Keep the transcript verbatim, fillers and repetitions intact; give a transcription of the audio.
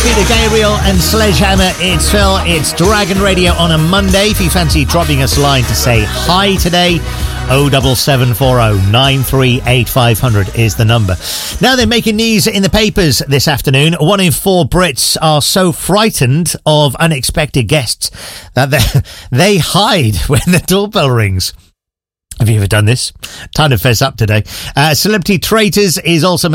Peter Gabriel and Sledgehammer. It's Phil. It's Dragon Radio on a Monday. If you fancy dropping us a line to say hi today, oh seven seven four oh nine three eight five hundred is the number. Now they're making news in the papers this afternoon. One in four Brits are so frightened of unexpected guests that they, they hide when the doorbell rings. Have you ever done this? Time to fess up today. Uh, Celebrity Traitors is also